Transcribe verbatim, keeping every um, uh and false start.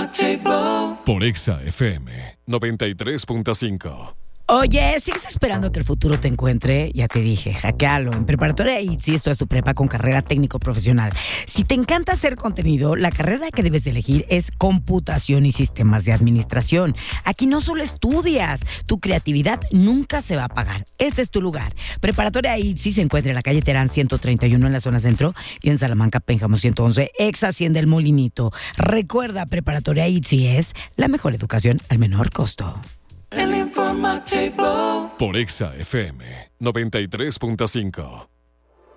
Informativo. Por Exa F M noventa y tres punto cinco. Oye, ¿sigues esperando que el futuro te encuentre? Ya te dije, hackealo. En Preparatoria I T S I, esto es tu prepa con carrera técnico profesional. Si te encanta hacer contenido, la carrera que debes elegir es Computación y Sistemas de Administración. Aquí no solo estudias, tu creatividad nunca se va a apagar. Este es tu lugar. Preparatoria I T S I se encuentra en la calle Terán ciento treinta y uno en la zona centro y en Salamanca, Pénjamo ciento once, ex Hacienda El Molinito. Recuerda, Preparatoria I T S I es la mejor educación al menor costo. El Informativo. Por Exa F M noventa y tres punto cinco.